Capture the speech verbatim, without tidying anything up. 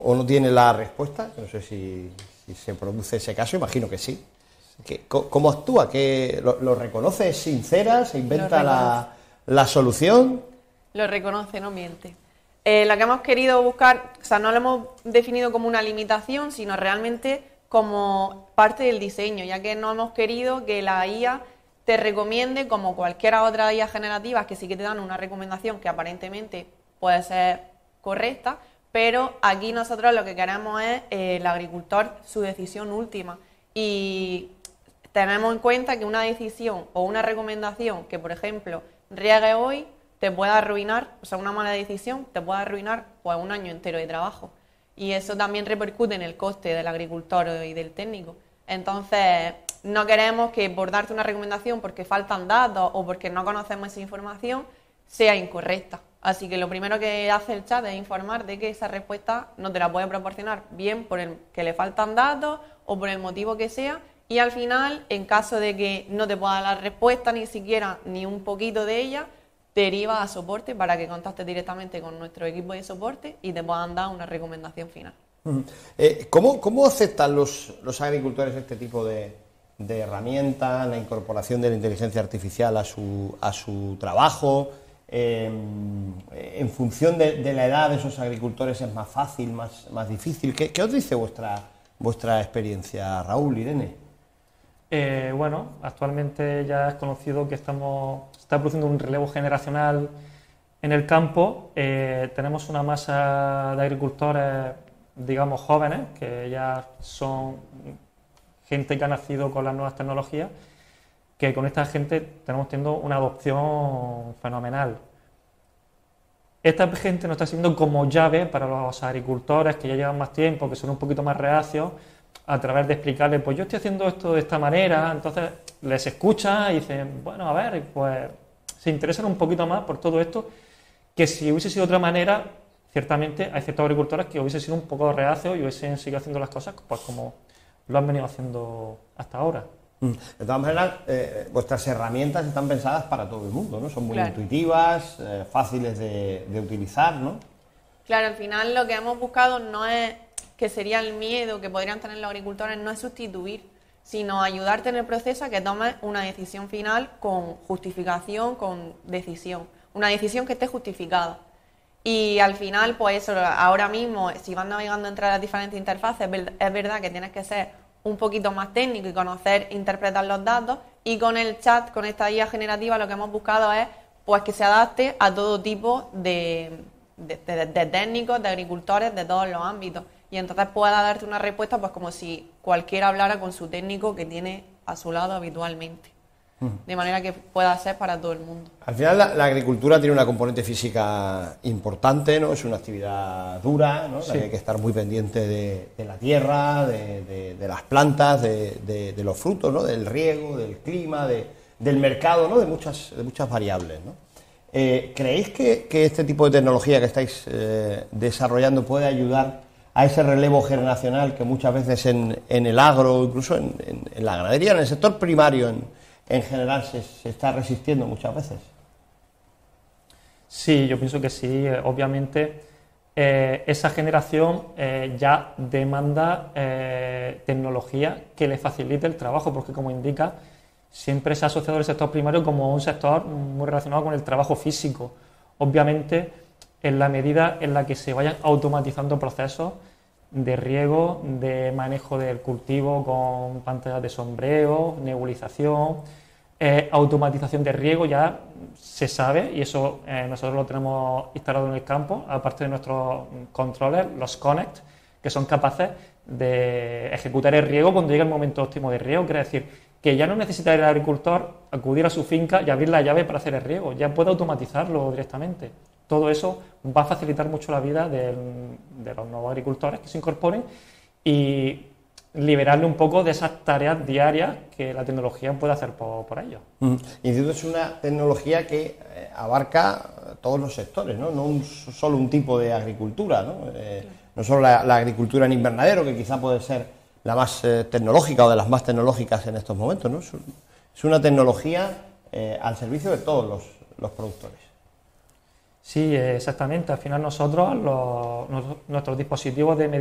o no tiene la respuesta, no sé si, si se produce ese caso, imagino que sí. ¿Qué, ¿Cómo actúa? ¿Qué, lo, ¿Lo reconoce? ¿Es sincera? ¿Se inventa la, la solución? Lo reconoce, no miente. Eh, lo que hemos querido buscar, o sea, no lo hemos definido como una limitación, sino realmente como parte del diseño, ya que no hemos querido que la I A te recomiende como cualquier otra I A generativa, que sí que te dan una recomendación que aparentemente puede ser correcta, pero aquí nosotros lo que queremos es eh, el agricultor, su decisión última. Y tenemos en cuenta que una decisión o una recomendación que, por ejemplo, riegue hoy, te puede arruinar, o sea, una mala decisión te puede arruinar pues un año entero de trabajo. Y eso también repercute en el coste del agricultor y del técnico. Entonces, no queremos que por darte una recomendación porque faltan datos o porque no conocemos esa información, sea incorrecta. Así que lo primero que hace el chat es informar de que esa respuesta no te la puede proporcionar, bien por el que le faltan datos o por el motivo que sea. Y al final, en caso de que no te pueda dar la respuesta ni siquiera ni un poquito de ella, deriva a soporte para que contactes directamente con nuestro equipo de soporte y te puedan dar una recomendación final. Uh-huh. eh, ¿cómo, ¿Cómo aceptan los, los agricultores este tipo de, de herramientas, la incorporación de la inteligencia artificial a su, a su trabajo? Eh, en función de, de la edad de esos agricultores es más fácil, más, más difícil. ¿Qué, qué os dice vuestra, vuestra experiencia, Raúl, Irene? Eh, bueno, actualmente ya es conocido que estamos, se está produciendo un relevo generacional en el campo. Eh, tenemos una masa de agricultores, digamos, jóvenes, que ya son gente que ha nacido con las nuevas tecnologías, que con esta gente tenemos teniendo una adopción fenomenal. Esta gente nos está siendo como llave para los agricultores que ya llevan más tiempo, que son un poquito más reacios, a través de explicarles, pues yo estoy haciendo esto de esta manera, entonces les escuchan y dicen, bueno, a ver, pues se interesan un poquito más por todo esto, que si hubiese sido de otra manera, ciertamente hay ciertos agricultores que hubiesen sido un poco reacios y hubiesen seguido haciendo las cosas pues como lo han venido haciendo hasta ahora. De todas maneras, eh, vuestras herramientas están pensadas para todo el mundo, ¿no? Son muy claro. intuitivas, eh, fáciles de, de utilizar, ¿no? Claro, al final lo que hemos buscado no es que sería el miedo que podrían tener los agricultores, no es sustituir, sino ayudarte en el proceso a que tomes una decisión final con justificación, con decisión, una decisión que esté justificada. Y al final, pues eso, ahora mismo, si vas navegando entre las diferentes interfaces, es verdad que tienes que ser un poquito más técnico y conocer, interpretar los datos, y con el chat, con esta I A generativa, lo que hemos buscado es pues que se adapte a todo tipo de, de, de, de técnicos, de agricultores, de todos los ámbitos. Y entonces pueda darte una respuesta pues como si cualquiera hablara con su técnico que tiene a su lado habitualmente. Uh-huh. De manera que pueda ser para todo el mundo. Al final la, la agricultura tiene una componente física importante, ¿no? Es una actividad dura, ¿no? Sí. Hay que estar muy pendiente de, de la tierra, de, de, de las plantas, de, de, de los frutos, ¿no? Del riego, del clima, de, del mercado, ¿no? De muchas, de muchas variables, ¿no? Eh, ¿Creéis que, que este tipo de tecnología que estáis eh, desarrollando puede ayudar a ese relevo generacional que muchas veces en, en el agro, incluso en, en, en la ganadería, en el sector primario en, en general se, se está resistiendo muchas veces? Sí, yo pienso que sí. Obviamente eh, esa generación eh, ya demanda eh, tecnología que le facilite el trabajo, porque como indica, siempre se ha asociado el sector primario como un sector muy relacionado con el trabajo físico. Obviamente, en la medida en la que se vayan automatizando procesos de riego, de manejo del cultivo con pantallas de sombreo, nebulización, eh, automatización de riego, ya se sabe, y eso eh, nosotros lo tenemos instalado en el campo, aparte de nuestros controles, los Connect, que son capaces de ejecutar el riego cuando llegue el momento óptimo de riego. Quiere decir que ya no necesita el agricultor acudir a su finca y abrir la llave para hacer el riego, ya puede automatizarlo directamente. Todo eso va a facilitar mucho la vida de, de los nuevos agricultores que se incorporen y liberarle un poco de esas tareas diarias que la tecnología puede hacer por, por ellos. Mm. Y es una tecnología que eh, abarca todos los sectores, ¿no? No un, solo un tipo de agricultura, ¿no? Eh, no solo la, la agricultura en invernadero, que quizá puede ser la más eh, tecnológica o de las más tecnológicas en estos momentos, ¿no? Es, es una tecnología eh, al servicio de todos los, los productores. Sí, exactamente. Al final nosotros, los, nuestros dispositivos de medición